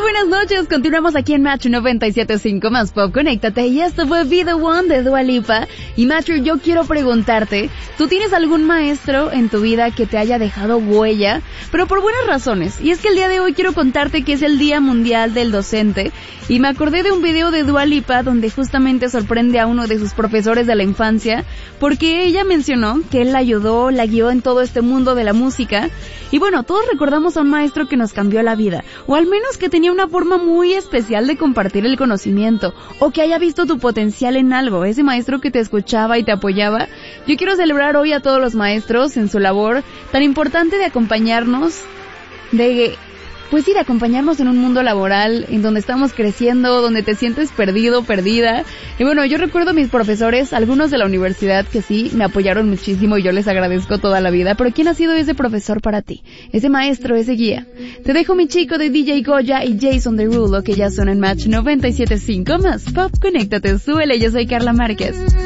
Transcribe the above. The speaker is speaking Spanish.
buenas noches, continuamos aquí en Match 97.5 más Pop, conéctate, y esto fue Be The One de Dua Lipa. Y Match, yo quiero preguntarte, ¿tú tienes algún maestro en tu vida que te haya dejado huella? Pero por buenas razones, y es que el día de hoy quiero contarte que es el Día Mundial del Docente, y me acordé de un video de Dua Lipa donde justamente sorprende a uno de sus profesores de la infancia, porque ella mencionó que él la ayudó, la guió en todo este mundo de la música, y bueno, todos recordamos a un maestro que nos cambió la vida, o al menos que tenía una forma muy especial de compartir el conocimiento, o que haya visto tu potencial en algo, ese maestro que te escuchaba y te apoyaba. Yo quiero celebrar hoy a todos los maestros en su labor tan importante de acompañarnos, de acompañarnos en un mundo laboral en donde estamos creciendo, donde te sientes perdido, perdida. Y bueno, yo recuerdo a mis profesores, algunos de la universidad que sí, me apoyaron muchísimo y yo les agradezco toda la vida, pero ¿quién ha sido ese profesor para ti? Ese maestro, ese guía. Te dejo Mi Chico de DJ Goya y Jason Derulo, que ya son en Match 97.5 más Pop, conéctate, súbele, yo soy Carla Márquez.